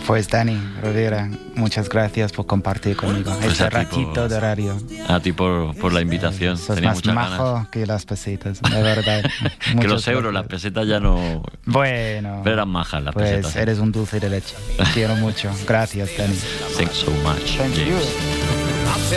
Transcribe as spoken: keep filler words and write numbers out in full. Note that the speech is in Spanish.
Pues Dani Rovira, muchas gracias por compartir conmigo pues este a ti ratito por, de radio. A ti por, por la invitación. Sos Tenía más muchas majo ganas. que las pesetas, de verdad. Que Muchas los euros, gracias. las pesetas ya no... Bueno, Pero eran majas las pues pesetas. ¿eh? eres un dulce de leche. Quiero mucho. Gracias, Dani. Thanks so much, Thank James. you.